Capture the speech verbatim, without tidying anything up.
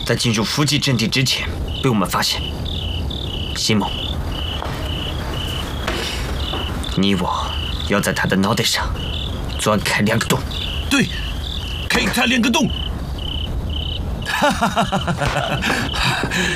在进入伏击阵地之前被我们发现。西蒙，你我要在他的脑袋上钻开两个洞。 对，开他两个洞。哈哈哈哈哈！